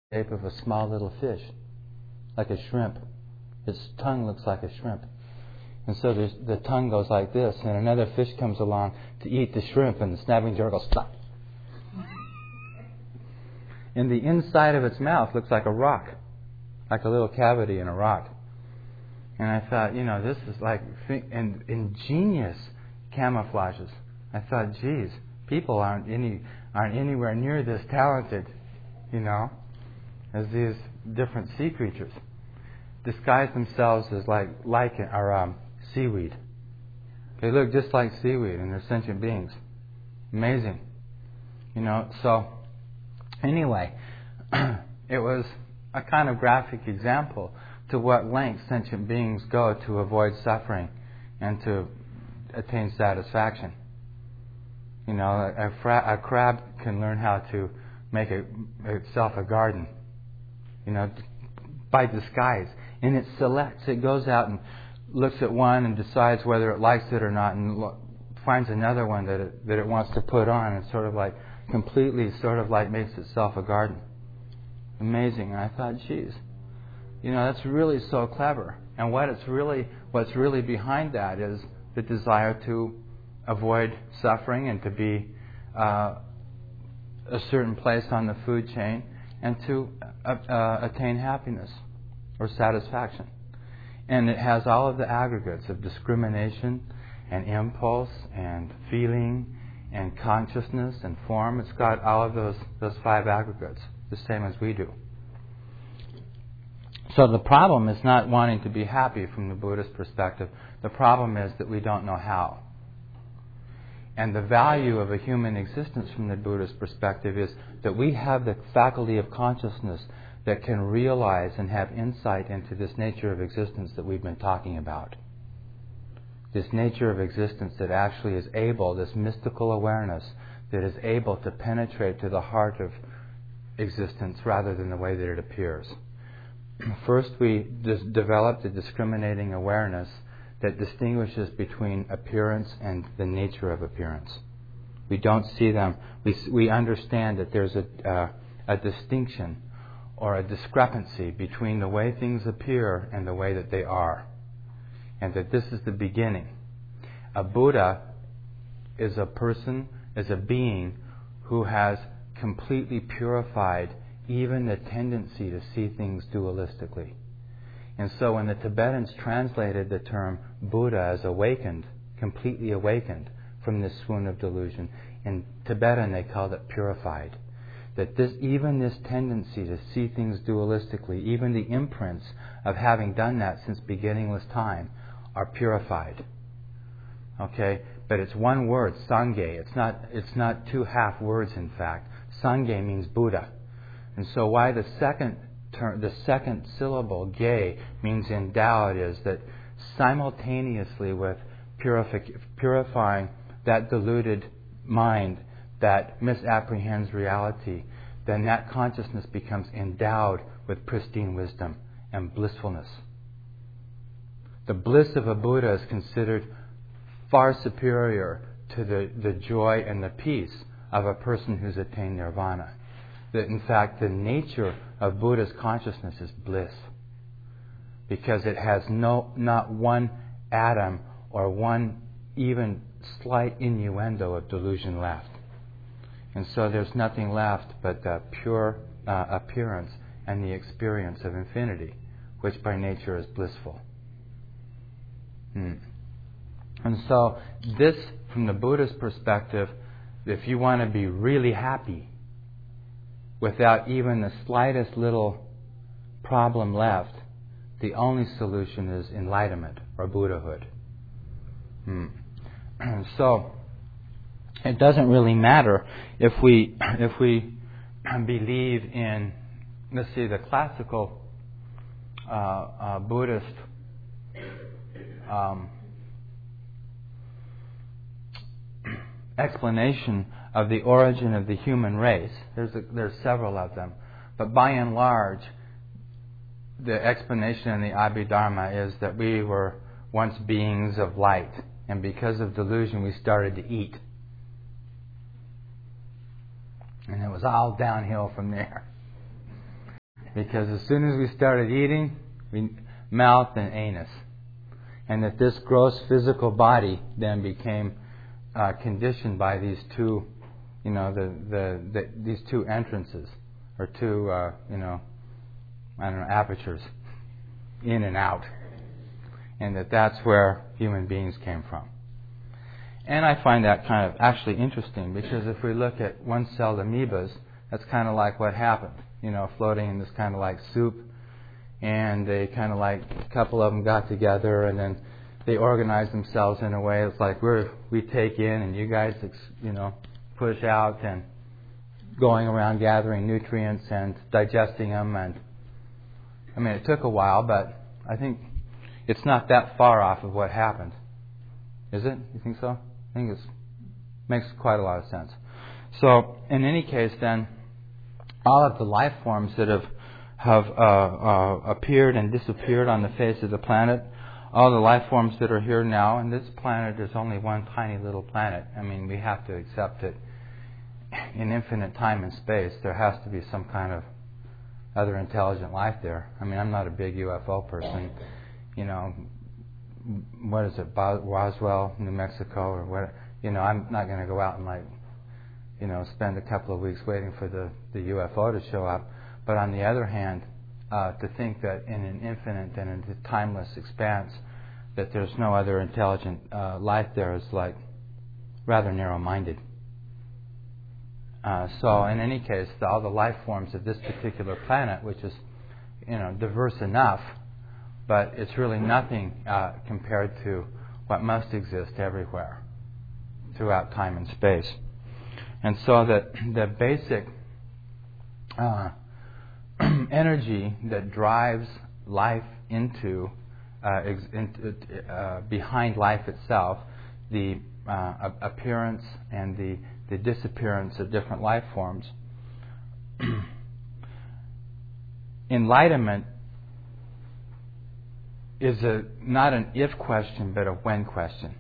shape of a small little fish, like a shrimp. Its tongue looks like a shrimp. And so the tongue goes like this, and another fish comes along to eat the shrimp, and the snapping jaw goes stop. And the inside of its mouth looks like a rock, like a little cavity in a rock. And I thought, this is like ingenious camouflages. I thought, geez, people aren't anywhere near this talented, as these different sea creatures disguise themselves as like lichen or seaweed. They look just like seaweed, and they're sentient beings. Amazing, So anyway, it was a kind of graphic example to what lengths sentient beings go to avoid suffering and to attain satisfaction. A crab can learn how to make itself a garden, by disguise. And it selects. It goes out and looks at one and decides whether it likes it or not, and finds another one that it wants to put on, and completely makes itself a garden. Amazing. And I thought, geez, that's really so clever. And what's really behind that is the desire to avoid suffering and to be a certain place on the food chain, and to attain happiness or satisfaction. And it has all of the aggregates of discrimination and impulse and feeling and consciousness and form. It's got all of those 5 aggregates, the same as we do. So the problem is not wanting to be happy from the Buddhist perspective. The problem is that we don't know how. And the value of a human existence from the Buddhist perspective is that we have the faculty of consciousness that can realize and have insight into this nature of existence that we've been talking about. This nature of existence that actually is able, this mystical awareness that is able to penetrate to the heart of existence rather than the way that it appears. First, we developed a discriminating awareness that distinguishes between appearance and the nature of appearance. We don't see them. We understand that there's a distinction or a discrepancy between the way things appear and the way that they are. And that this is the beginning. A Buddha is a person, is a being who has completely purified even the tendency to see things dualistically. And so when the Tibetans translated the term Buddha as awakened, completely awakened from this swoon of delusion, in Tibetan they called it purified. That even this tendency to see things dualistically, even the imprints of having done that since beginningless time, are purified. Okay? But it's one word, Sangye. It's not 2 half words, in fact. Sangye means Buddha. And so why the second syllable, ge, means endowed, is that simultaneously with purifying that deluded mind that misapprehends reality, then that consciousness becomes endowed with pristine wisdom and blissfulness. The bliss of a Buddha is considered far superior to the joy and the peace of a person who's attained nirvana. That in fact the nature of Buddha's consciousness is bliss, because it has not one atom or one even slight innuendo of delusion left. And so there's nothing left but the pure appearance and the experience of infinity, which by nature is blissful. And so this, from the Buddhist perspective, if you want to be really happy without even the slightest little problem left, the only solution is enlightenment or Buddhahood. So it doesn't really matter if we believe in, let's see, the classical Buddhist explanation of the origin of the human race. There's several of them, but by and large, the explanation in the Abhidharma is that we were once beings of light, and because of delusion, we started to eat. And it was all downhill from there. Because as soon as we started eating, mouth and anus. And that this gross physical body then became conditioned by these two, these two entrances, or two, apertures, in and out. And that's where human beings came from. And I find that kind of actually interesting, because if we look at one-celled amoebas, that's kind of like what happened, floating in this kind of like soup. And they kind of like, a couple of them got together, and then they organized themselves in a way. It's like we take in, and you guys, push out, and going around gathering nutrients and digesting them. And I mean, it took a while, but I think it's not that far off of what happened. Is it? You think so? I think it makes quite a lot of sense. So, in any case, then, all of the life forms that have appeared and disappeared on the face of the planet, all the life forms that are here now, and this planet is only one tiny little planet. I mean, we have to accept that in infinite time and space, there has to be some kind of other intelligent life there. I mean, I'm not a big UFO person. What is it, Roswell, New Mexico, or what? I'm not going to go out and spend a couple of weeks waiting for the UFO to show up. But on the other hand, to think that in an infinite and in a timeless expanse that there's no other intelligent life there is like rather narrow-minded. So in any case, all the life forms of this particular planet, which is diverse enough, but it's really nothing compared to what must exist everywhere throughout time and space. And so that the basic energy that drives life into behind life itself, the appearance and the disappearance of different life forms. Enlightenment is not an if question, but a when question.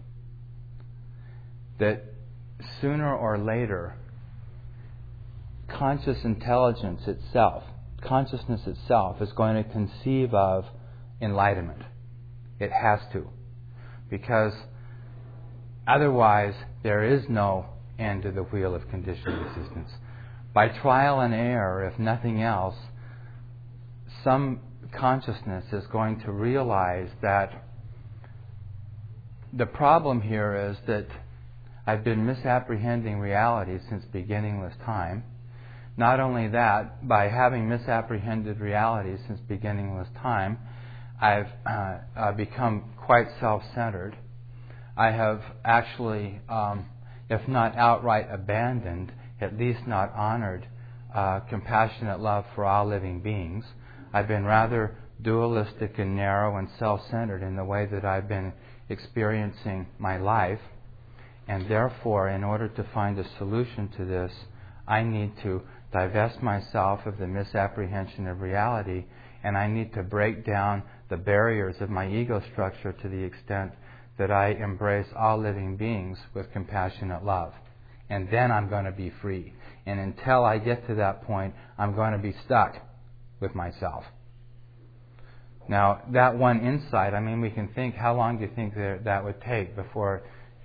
That sooner or later, conscious intelligence itself, consciousness itself, is going to conceive of enlightenment. It has to. Because otherwise, there is no end to the wheel of conditioned existence. By trial and error, if nothing else, some consciousness is going to realize that the problem here is that I've been misapprehending reality since beginningless time. Not only that, by having misapprehended reality since beginningless time, I've become quite self-centered. I have actually, if not outright abandoned, at least not honored compassionate love for all living beings. I've been rather dualistic and narrow and self-centered in the way that I've been experiencing my life. And therefore, in order to find a solution to this, I need to divest myself of the misapprehension of reality, and I need to break down the barriers of my ego structure to the extent that I embrace all living beings with compassionate love. And then I'm going to be free. And until I get to that point, I'm going to be stuck with myself. Now, that one insight, I mean, we can think, how long do you think that would take before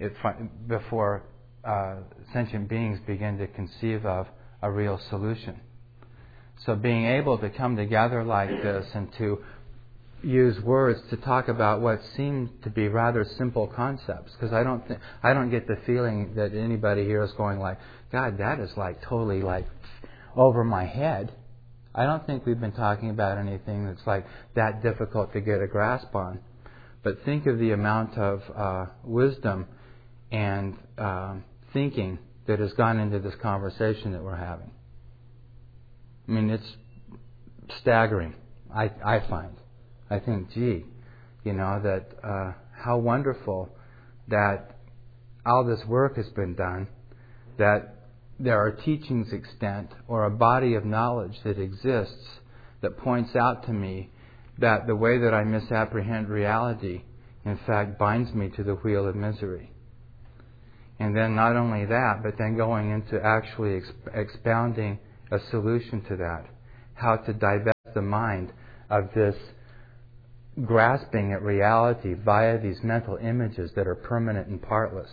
sentient beings begin to conceive of a real solution? So being able to come together like this and to use words to talk about what seem to be rather simple concepts, because I don't get the feeling that anybody here is going like, God, that is like totally like over my head. I don't think we've been talking about anything that's like that difficult to get a grasp on. But think of the amount of wisdom and thinking that has gone into this conversation that we're having. I mean, it's staggering, I find. I think, that how wonderful that all this work has been done, that there are teachings extant or a body of knowledge that exists that points out to me that the way that I misapprehend reality, in fact, binds me to the wheel of misery. And then not only that, but then going into actually expounding a solution to that, how to divest the mind of this grasping at reality via these mental images that are permanent and partless.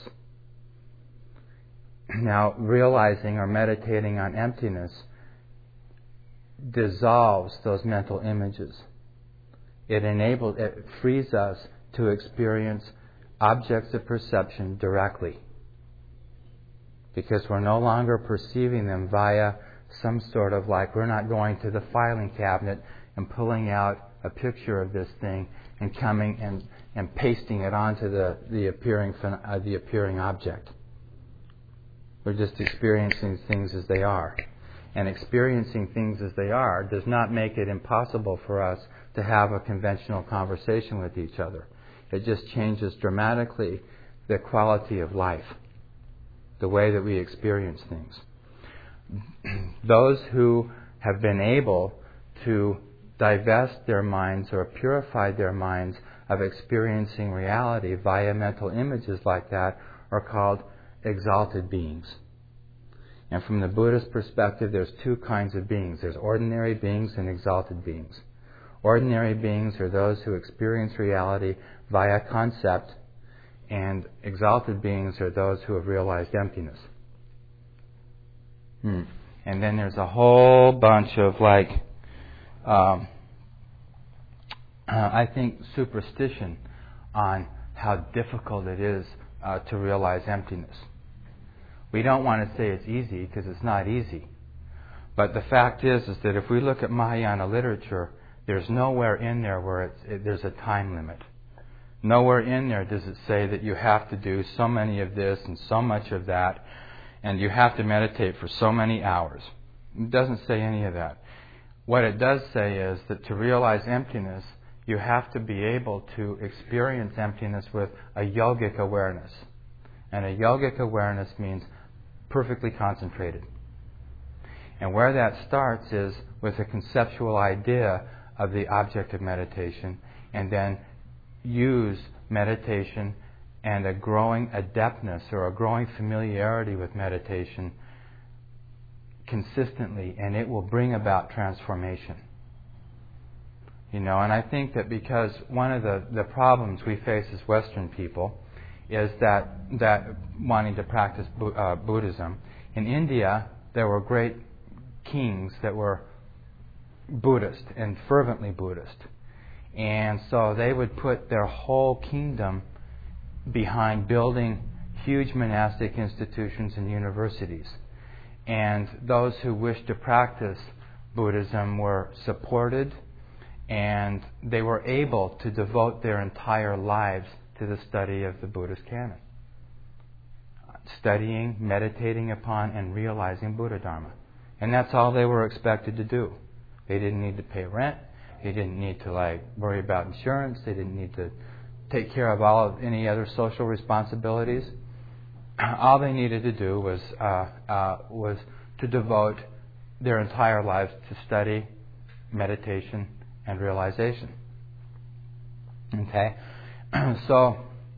Now, realizing or meditating on emptiness dissolves those mental images. It frees us to experience objects of perception directly, because we're no longer perceiving them via some sort of, like, we're not going to the filing cabinet and pulling out a picture of this thing and coming and pasting it onto the appearing object. We're just experiencing things as they are. And experiencing things as they are does not make it impossible for us to have a conventional conversation with each other. It just changes dramatically the quality of life, the way that we experience things. Those who have been able to divest their minds or purify their minds of experiencing reality via mental images like that are called exalted beings. And from the Buddhist perspective, there's two kinds of beings. There's ordinary beings and exalted beings. Ordinary beings are those who experience reality via concept, and exalted beings are those who have realized emptiness. And then there's a whole bunch of, I think, superstition on how difficult it is to realize emptiness. We don't want to say it's easy, because it's not easy. But the fact is that if we look at Mahayana literature, there's nowhere in there where there's a time limit. Nowhere in there does it say that you have to do so many of this and so much of that, and you have to meditate for so many hours. It doesn't say any of that. What it does say is that to realize emptiness, you have to be able to experience emptiness with a yogic awareness. And a yogic awareness means perfectly concentrated. And where that starts is with a conceptual idea of the object of meditation, and then use meditation and a growing adeptness or a growing familiarity with meditation consistently, and it will bring about transformation. And I think that because one of the problems we face as Western people is that wanting to practice Buddhism. In India, there were great kings that were Buddhist and fervently Buddhist. And so they would put their whole kingdom behind building huge monastic institutions and universities. And those who wished to practice Buddhism were supported, and they were able to devote their entire lives to the study of the Buddhist canon. Studying, meditating upon, and realizing Buddha Dharma. And that's all they were expected to do. They didn't need to pay rent. They didn't need to worry about insurance. They didn't need to take care of any other social responsibilities. All they needed to do was to devote their entire lives to study, meditation, and realization. Okay? So,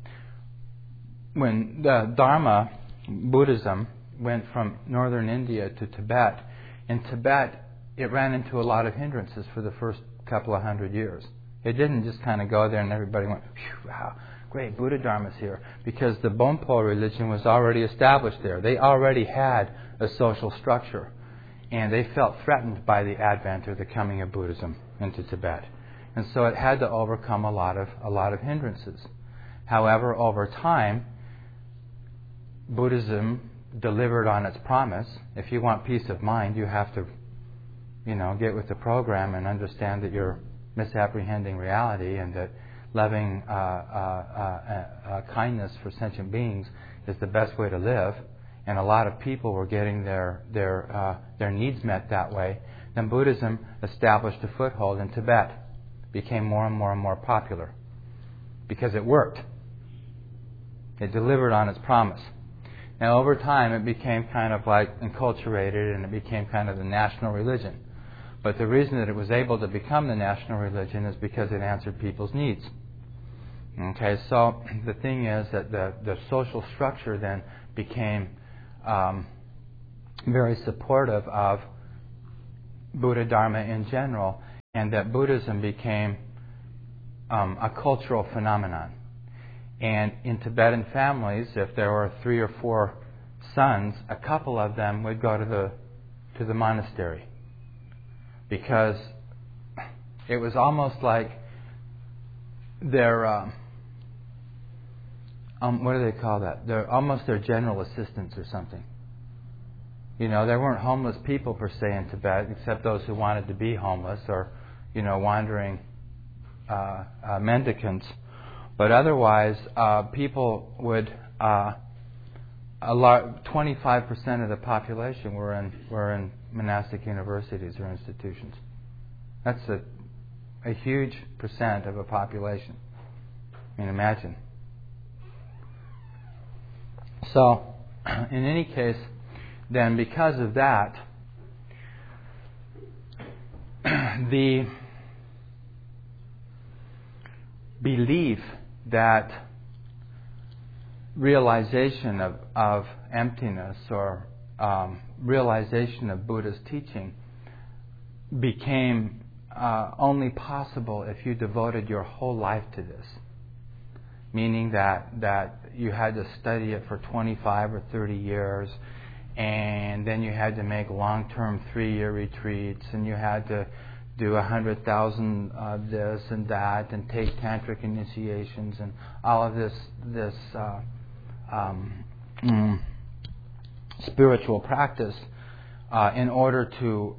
when the Dharma, Buddhism, went from northern India to Tibet, in Tibet it ran into a lot of hindrances for the first couple of 100 years. It didn't just kind of go there and everybody went, wow, great, Buddha Dharma's here. Because the Bonpo religion was already established there. They already had a social structure. And they felt threatened by the advent or the coming of Buddhism into Tibet. And so it had to overcome a lot of hindrances. However, over time, Buddhism delivered on its promise. If you want peace of mind, you have to, get with the program and understand that you're misapprehending reality, and that loving kindness for sentient beings is the best way to live. And a lot of people were getting their needs met that way. Then Buddhism established a foothold in Tibet. Became more and more and more popular because it worked. It delivered on its promise. Now, over time, it became kind of enculturated, and it became kind of the national religion. But the reason that it was able to become the national religion is because it answered people's needs. Okay, so the thing is that the social structure then became very supportive of Buddha Dharma in general. and that Buddhism became a cultural phenomenon. And in Tibetan families, if there were 3 or 4 sons, a couple of them would go to the monastery, because it was almost like their what do they call that? They're almost their general assistants or something. You know, there weren't homeless people per se in Tibet, except those who wanted to be homeless, or, you know, wandering mendicants. But otherwise, people would 25% of the population were in monastic universities or institutions. That's a huge percent of a population. I mean, imagine. So, in any case, then because of that, the belief that realization of emptiness, or realization of Buddha's teaching, became only possible if you devoted your whole life to this. Meaning that you had to study it for 25 or 30 years, and then you had to make long-term 3-year retreats, and you had to do 100,000 of this and that, and take tantric initiations, and all of this spiritual practice in order to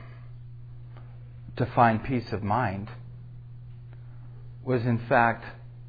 find peace of mind, was in fact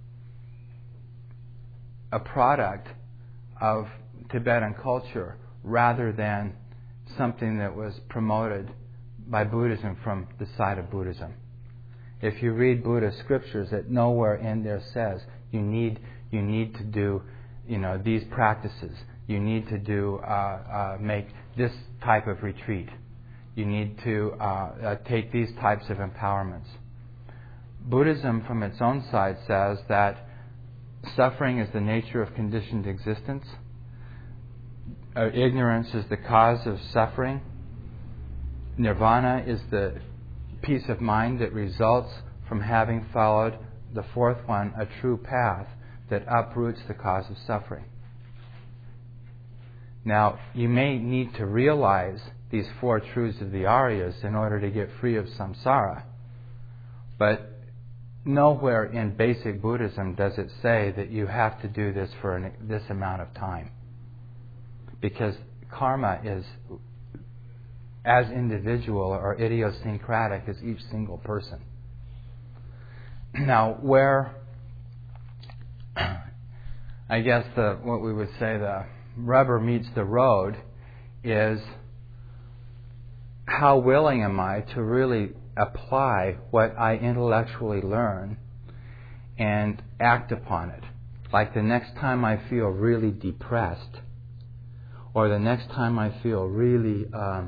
a product of Tibetan culture rather than something that was promoted by Buddhism from the side of Buddhism. If you read Buddhist scriptures, it nowhere in there says you need to do, you know, these practices. You need to do make this type of retreat. You need to take these types of empowerments. Buddhism, from its own side, says that suffering is the nature of conditioned existence. Ignorance is the cause of suffering. Nirvana is the peace of mind that results from having followed the 4th one, a true path that uproots the cause of suffering. Now, you may need to realize these 4 truths of the Aryas in order to get free of samsara, but nowhere in basic Buddhism does it say that you have to do this for this amount of time. Because karma is as individual or idiosyncratic as each single person. Now, where I guess what we would say the rubber meets the road is, how willing am I to really apply what I intellectually learn and act upon it? Like the next time I feel really depressed, or the next time I feel really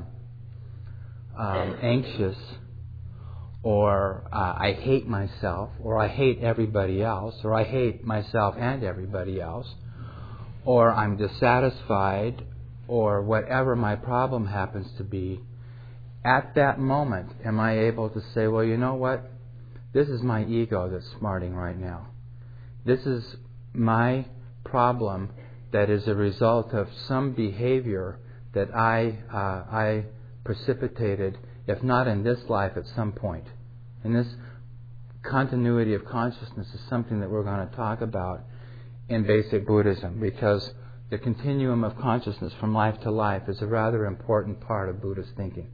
anxious, or I hate myself, or I hate everybody else, or I hate myself and everybody else, or I'm dissatisfied, or whatever my problem happens to be, at that moment am I able to say, well, you know what? This is my ego that's smarting right now. This is my problem that is a result of some behavior that I precipitated, if not in this life, at some point. And this continuity of consciousness is something that we're going to talk about in basic Buddhism, because the continuum of consciousness from life to life is a rather important part of Buddhist thinking.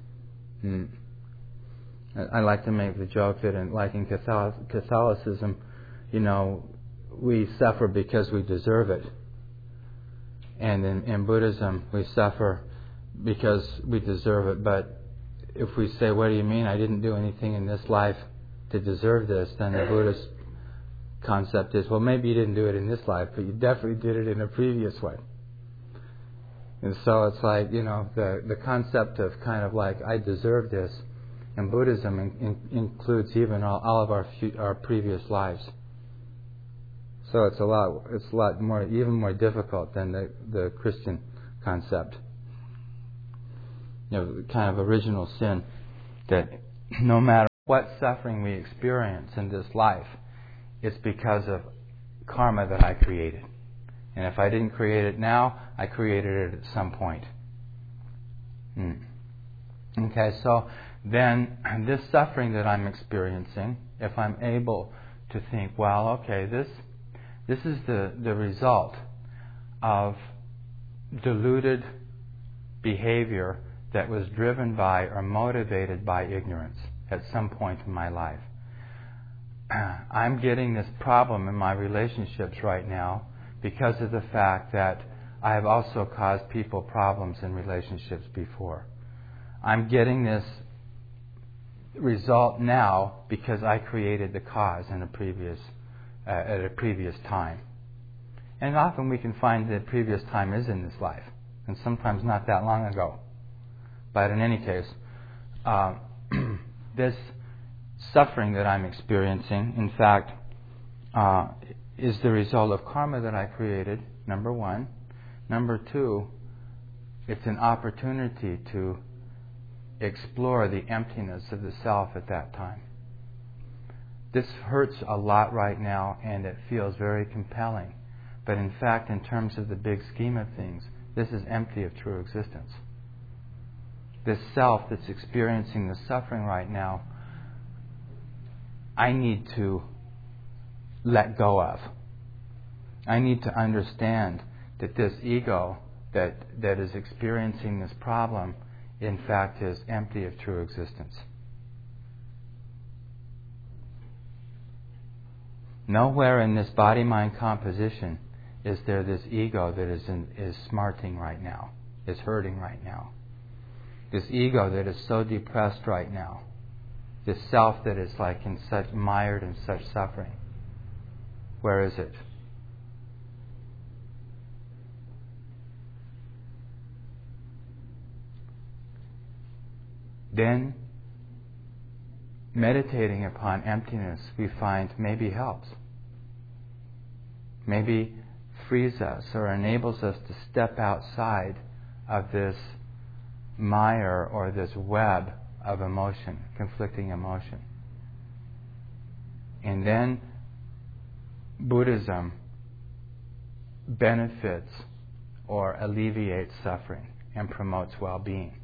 I like to make the joke that in Catholicism, you know, we suffer because we deserve it. And in Buddhism, we suffer because we deserve it. But if we say, what do you mean? I didn't do anything in this life to deserve this, then the Buddhist concept is, well, maybe you didn't do it in this life, but you definitely did it in a previous one. And so it's like, you know, the concept of kind of like, I deserve this, in Buddhism includes even all of our previous lives. So it's a lot more, even more difficult than the Christian concept. You know, kind of original sin, that no matter what suffering we experience in this life is because of karma that I created. And if I didn't create it now, I created it at some point. Okay, so then this suffering that I'm experiencing, if I'm able to think, well, okay, this is the result of diluted behavior that was driven by or motivated by ignorance at some point in my life. I'm getting this problem in my relationships right now because of the fact that I have also caused people problems in relationships before. I'm getting this result now because I created the cause in at a previous time. And often we can find that previous time is in this life, and sometimes not that long ago. But in any case, this suffering that I'm experiencing, in fact, is the result of karma that I created, number one. Number two, it's an opportunity to explore the emptiness of the self at that time. This hurts a lot right now, and it feels very compelling. But in fact, in terms of the big scheme of things, this is empty of true existence. This self that's experiencing the suffering right now, I need to let go of. I need to understand that this ego that is experiencing this problem, in fact, is empty of true existence. Nowhere in this body-mind composition is there this ego that is smarting right now, is hurting right now. This ego that is so depressed right now. This self that is like mired in such suffering. Where is it? Then, meditating upon emptiness, we find maybe helps. Maybe frees us or enables us to step outside of this mire or this web of emotion, conflicting emotion. And then Buddhism benefits or alleviates suffering and promotes well-being.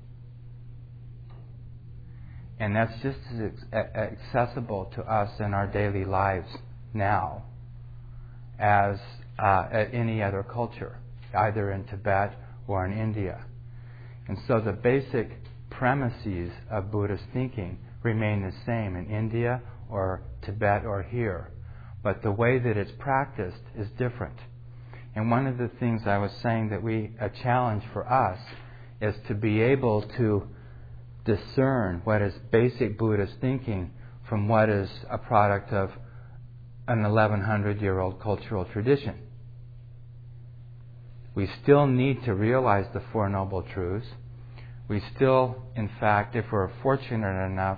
And that's just as accessible to us in our daily lives now as at any other culture, either in Tibet or in India. And so the basic premises of Buddhist thinking remain the same in India or Tibet or here. But the way that it's practiced is different. And one of the things I was saying that a challenge for us is to be able to discern what is basic Buddhist thinking from what is a product of an 1100-year-old cultural tradition. We still need to realize the Four Noble Truths. We still, in fact, if we're fortunate enough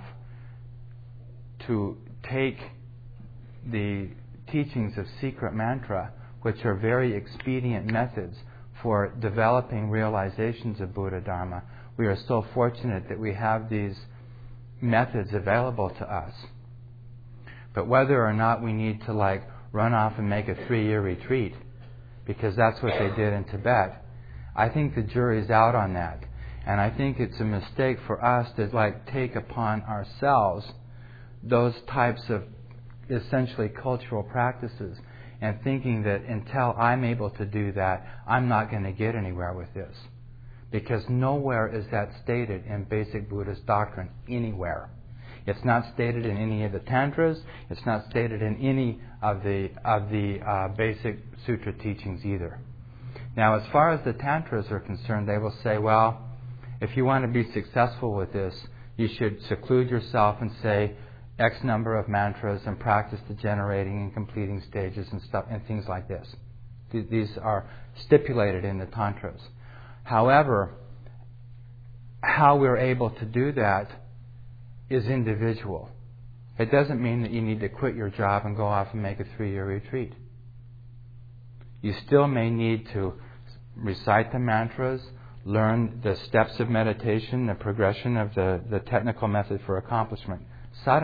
to take the teachings of Secret Mantra, which are very expedient methods for developing realizations of Buddha Dharma, we are so fortunate that we have these methods available to us. But whether or not we need to run off and make a 3-year retreat, because that's what they did in Tibet, I think the jury's out on that. And I think it's a mistake for us to take upon ourselves those types of essentially cultural practices and thinking that until I'm able to do that, I'm not going to get anywhere with this. Because nowhere is that stated in basic Buddhist doctrine, anywhere. It's not stated in any of the tantras. It's not stated in any of the basic sutra teachings either. Now, as far as the tantras are concerned, they will say, well, if you want to be successful with this, you should seclude yourself and say X number of mantras and practice the generating and completing stages and stuff and things like this. These are stipulated in the tantras. However, how we're able to do that is individual. It doesn't mean that you need to quit your job and go off and make a 3-year retreat. You still may need to recite the mantras, learn the steps of meditation, the progression of the technical method for accomplishment. Sadhana